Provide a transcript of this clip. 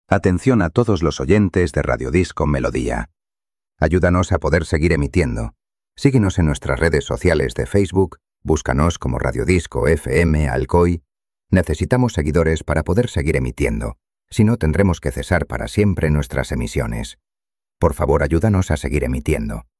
Atención a todos los oyentes de Radio Disco Melodía. Ayúdanos a poder seguir emitiendo. Síguenos en nuestras redes sociales de Facebook, búscanos como Radio Disco FM Alcoy. Necesitamos seguidores para poder seguir emitiendo. Si no, tendremos que cesar para siempre nuestras emisiones. Por favor, ayúdanos a seguir emitiendo.